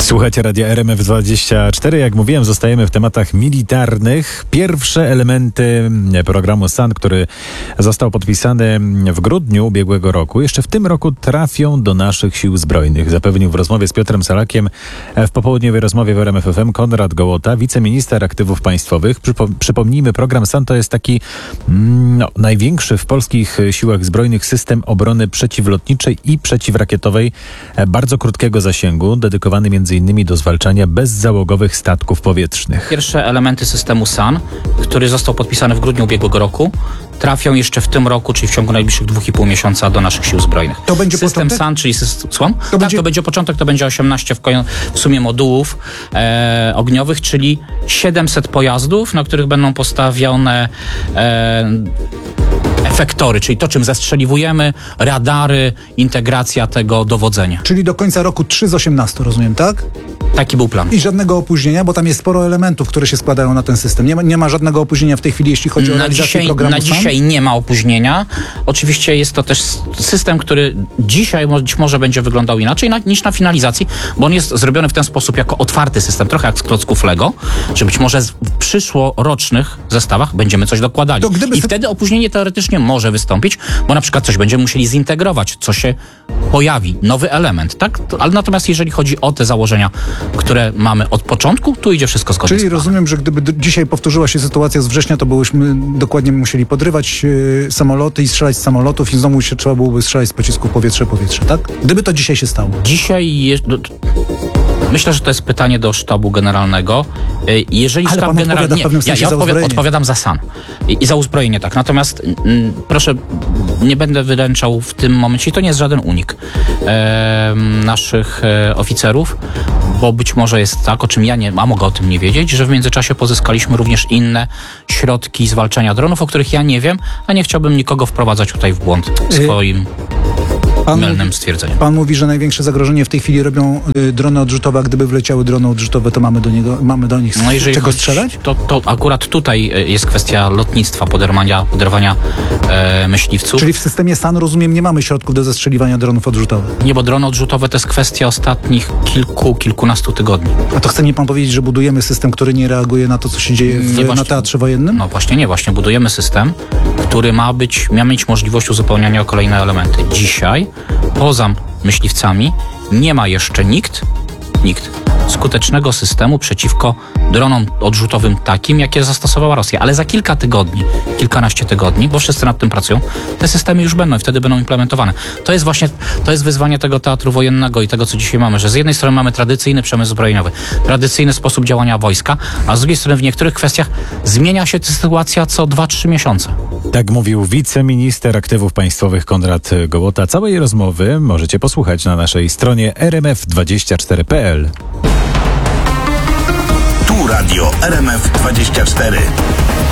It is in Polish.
Słuchajcie Radia RMF24. Jak mówiłem, zostajemy w tematach militarnych. Pierwsze elementy programu SAN, który został podpisany w grudniu ubiegłego roku, jeszcze w tym roku trafią do naszych sił zbrojnych. Zapewnił w rozmowie z Piotrem Salakiem w popołudniowej rozmowie w RMF FM Konrad Gołota, wiceminister aktywów państwowych. Przypomnijmy, program SAN to jest taki największy w polskich siłach zbrojnych system obrony przeciwlotniczej i przeciwrakietowej bardzo krótkiego zasięgu, dedykowany m.in. do zwalczania bezzałogowych statków powietrznych. Pierwsze elementy systemu SAN, który został podpisany w grudniu ubiegłego roku, trafią jeszcze w tym roku, czyli w ciągu najbliższych 2,5 miesiąca do naszych sił zbrojnych. To będzie system początek? SAN, czyli to będzie początek, to będzie 18 w sumie modułów ogniowych, czyli 700 pojazdów, na których będą postawione efektory, czyli to, czym zastrzeliwujemy, radary, integracja tego dowodzenia. Czyli do końca roku 3 z 18, rozumiem, tak? Taki był plan. I żadnego opóźnienia, bo tam jest sporo elementów, które się składają na ten system. Nie ma żadnego opóźnienia w tej chwili, jeśli chodzi o realizację programu Na dzisiaj nie ma opóźnienia. Oczywiście jest to też system, który dzisiaj być może będzie wyglądał inaczej niż na finalizacji, bo on jest zrobiony w ten sposób jako otwarty system, trochę jak z klocków Lego, że być może w przyszłorocznych zestawach będziemy coś dokładali. I wtedy opóźnienie teoretycznie może wystąpić, bo na przykład coś będziemy musieli zintegrować, co się pojawi, nowy element, tak? Ale natomiast jeżeli chodzi o te założenia, które mamy od początku, tu idzie wszystko zgodnie. Czyli rozumiem, że gdyby dzisiaj powtórzyła się sytuacja z września, to byśmy dokładnie musieli podrywać samoloty i strzelać z samolotów i znowu trzeba byłoby strzelać z pocisków powietrze-powietrze, tak? Gdyby to dzisiaj się stało. Myślę, że to jest pytanie do sztabu generalnego. Jeżeli sztab generalny... Ja odpowiadam za SAN i za uzbrojenie, tak. Natomiast proszę, nie będę wyręczał w tym momencie, i to nie jest żaden unik naszych oficerów, bo być może jest tak, o czym ja nie, a mogę o tym nie wiedzieć, że w międzyczasie pozyskaliśmy również inne środki zwalczania dronów, o których ja nie wiem, a nie chciałbym nikogo wprowadzać tutaj w błąd swoim mylnym stwierdzeniem. Pan mówi, że największe zagrożenie w tej chwili robią drony odrzutowe, a gdyby wleciały drony odrzutowe, to mamy do nich czego strzelać? To akurat tutaj jest kwestia lotnictwa, poderwania myśliwców. Czyli w systemie SAN, rozumiem, nie mamy środków do zestrzeliwania dronów odrzutowych? Nie, bo drony odrzutowe to jest kwestia ostatnich kilkunastu tygodni. A to chce mi pan powiedzieć, że budujemy system, który nie reaguje na to, co się dzieje na teatrze wojennym? No właśnie budujemy system, który ma mieć możliwość uzupełniania o kolejne elementy. Dzisiaj, poza myśliwcami, nie ma jeszcze nikt skutecznego systemu przeciwko dronom odrzutowym takim, jakie zastosowała Rosja. Ale za kilkanaście tygodni, bo wszyscy nad tym pracują, te systemy już będą i wtedy będą implementowane. To jest wyzwanie tego teatru wojennego i tego, co dzisiaj mamy, że z jednej strony mamy tradycyjny przemysł zbrojeniowy, tradycyjny sposób działania wojska, a z drugiej strony w niektórych kwestiach zmienia się ta sytuacja co 2-3 miesiące. Tak mówił wiceminister aktywów państwowych Konrad Gołota. Całej rozmowy możecie posłuchać na naszej stronie rmf24.pl. Tu radio RMF24.